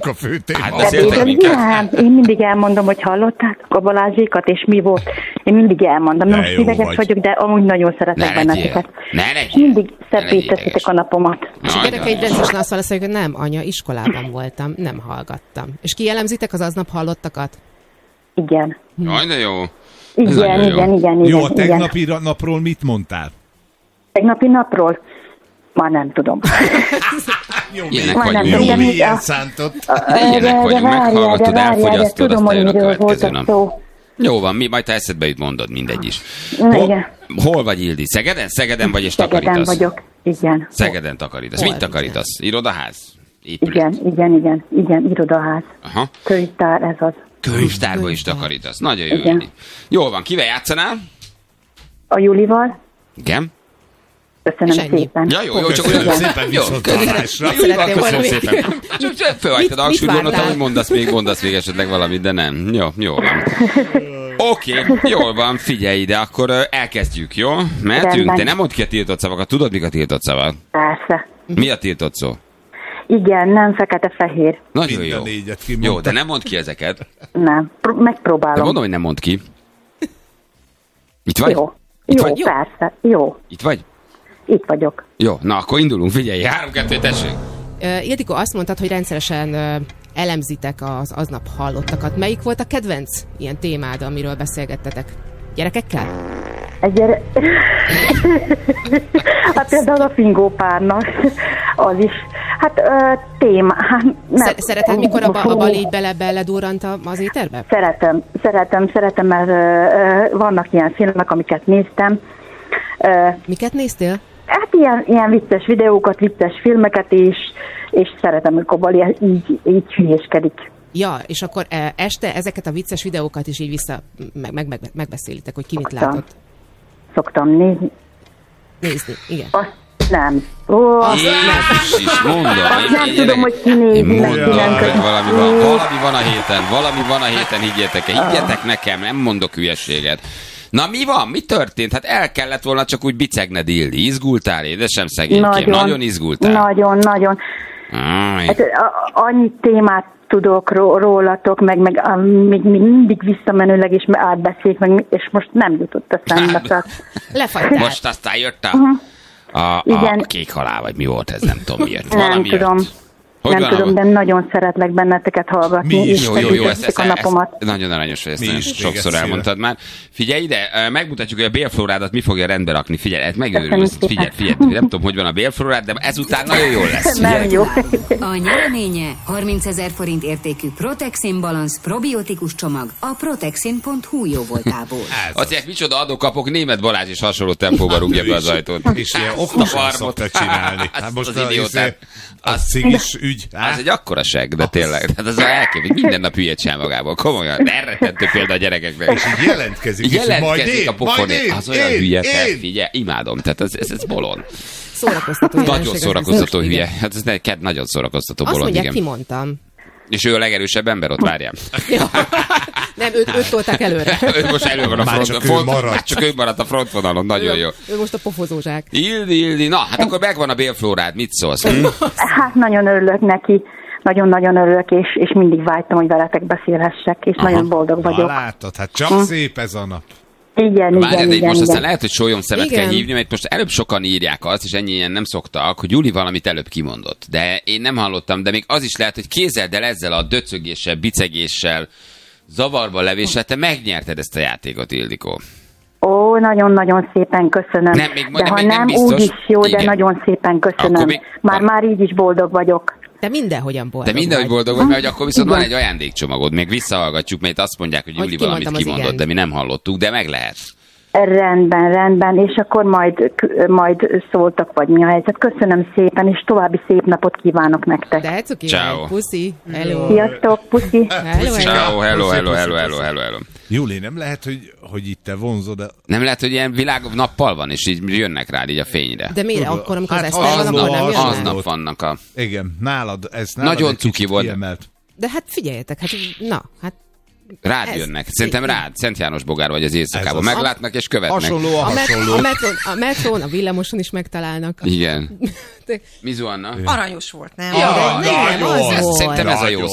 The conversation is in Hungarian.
vagyunk a fő téma. Hát beszéltek minket? Én mindig elmondom, hogy hallottátok a Balázsékat, és mi volt. Én mindig elmondom. Nem most ideges vagyok, de amúgy nagyon szeretek benneteket. Mindig szebbé teszitek a napomat. És a gyerekeid rendszeresen azt válaszolják, hogy nem, anya, iskolában voltam, nem hallgattam. És kijellemzitek az aznap hallottakat? Igen. Jaj, de jó. Igen. Jó, a tegnapi napról mit mondtál? Tegnapi napról? Már nem tudom. Jó, milyen szántott. Ilyenek vagyunk, meghallgatod, elfogyasztod, aztán jön a következő nap. Jó van, majd te eszedbe jut, mondod, mindegy is. Hol vagy, Ildi? Szegeden? Szegeden vagy és takarítasz? Szegeden vagyok, igen. Szegeden takarítasz. Mit takarítasz? Irodaház? Igen, irodaház. Aha. Könyvtár, ez az. Könyvtárba is takarítasz. Nagyon jó, Ildi. Jól van, kivel játszanál? A Julival. Igen. Köszönöm szépen. Ja, jó, csak olyan szépen viszontlátásra. Köszönöm szépen. Csak fölhagytad a hangsúlyt, gondoltam, hogy mondasz még esetleg valamit, de nem. Jó van. Oké, jól van, figyelj ide, akkor elkezdjük, jó? Mehetünk? Te nem mondd ki a tiltott szavakat, tudod, mik a tiltott szavak? Persze. Mi a tiltott szó? Igen, nem fekete-fehér. Nagyon jó. Jó, de nem mondd ki ezeket. Nem, megpróbálom. De mondom, hogy nem mondd ki. Itt vagy? Jó, persze, jó. Itt vagy? Itt vagyok. Jó, na akkor indulunk, figyelj, 3-2, tessék. Ildikó, azt mondtad, hogy rendszeresen elemzitek az aznap hallottakat. Melyik volt a kedvenc ilyen témád, amiről beszélgettetek? Gyerekekkel? Hát például a fingópárnak, az is. Hát téma. Hát, szereted, mikor a bal így beledurrant az éterbe? Szeretem, mert vannak ilyen filmek, amiket néztem. Miket néztél? Hát ilyen vicces videókat, vicces filmeket is, és szeretem, amikor Bali így hülyéskedik. Ja, és akkor este ezeket a vicces videókat is így megbeszélitek, hogy ki mit látott. Szoktam nézni. Igen. Nem. Jézus, mondom. Nem tudom, hogy ki nézi. Mondom, hogy valami van a héten, higgyetek nekem, nem mondok hülyeséget. Na mi van? Mi történt? Hát el kellett volna csak úgy bicegned, Ildi. Izgultál, édesem szegénykém? Nagyon izgultál. Nagyon. Hát, annyi témát tudok rólatok, meg még mindig visszamenőleg is átbeszéljük, és most nem jutott eszembe. Lefagytál. Most aztán jöttem. A kék halál, vagy mi volt ez? Nem tudom miért. Nem tudom. Nem tudom, de nagyon szeretlek benneteket hallgatni. Mi is. Jó, ezt a napomat. Nagyon aranyos, hogy ezt nagyon sokszor elmondtad már. Figyelj ide, megmutatjuk, hogy a bélflórádat mi fogja rendbe rakni. Figyelj, megőrülsz. Figyelj, nem tudom, hogy van a bélflórád, de ezután nagyon jól lesz. Nem jó. A nyereménye 30 000 forint értékű Protexin Balance probiotikus csomag a protexin.hu jóvoltából. Azt mondják, micsoda adókapok, Németh Balázs is hasonló tempóban rúgja be az ajtót. És ilyen okosan szokta csinálni. Hát most az cigis ügy. Az egy akkora seg, de tényleg. Tehát az elképű, hogy minden nap hülyet csinál magából. Komolyan, erretentő példa a gyerekeknek. És így jelentkezik a pofonért. Az olyan hülye, figyelj, imádom. Tehát ez bolond. Szórakoztató. Nagyon szórakoztató hülye. Hát ez nagyon szórakoztató bolond, igen. Azt mondják, kimondtam. És ő a legerősebb ember, ott várjál. Nem, őt tolták előre. Ő most elő van a frontvonalon. Csak ő maradt a frontvonalon, nagyon jó. Ő most a pofozózsák. Ildi, na, hát akkor megvan a bélflórád, mit szólsz? Hát nagyon örülök neki. Nagyon-nagyon örülök, és mindig vágytam, hogy veletek beszélhessek, és nagyon boldog vagyok. Látod, hát csak szép ez a nap. Igen. Most aztán lehet, hogy sólyom szemet kell hívni, mert most előbb sokan írják azt, és ennyien nem szoktak, hogy Juli valamit előbb kimondott. De én nem hallottam, de még az is lehet, hogy kézeld el ezzel a döcögéssel, bicegéssel, zavarba levéssel, te megnyerted ezt a játékot, Ildikó. Ó, nagyon-nagyon szépen köszönöm. De ha nem, úgy is jó, de nagyon szépen köszönöm. Már így is boldog vagyok. De mindenhogyan boldog. De mindenhogy boldog vagy, mert akkor viszont van egy ajándékcsomagod. Még visszahallgatjuk, mert azt mondják, hogy Juli valamit kimondott, de mi nem hallottuk, de meg lehet. Rendben, és akkor majd szóltak, vagy mi a helyzet. Köszönöm szépen, és további szép napot kívánok nektek. De hát oké, puszi. Hello. Sziasztok, puszi. Ciao, hello. Júli, nem lehet, hogy itt te vonzod a... Nem lehet, hogy ilyen világ nappal van, és így jönnek rád így a fényre. De miért akkor, amikor az Eszter van, akkor nem jönnek? Aznap vannak a... Igen, nálad nagyon cuki volt. Kiemelt. De hát figyeljetek, rád jönnek. Szerintem rád. Szent János Bogár vagy az éjszakában. Meglátnak és követnek. Hasonló. A metrón, a villamoson is megtalálnak. Igen. Mi Zuanna? Aranyos volt, nem? Szerintem ez a jó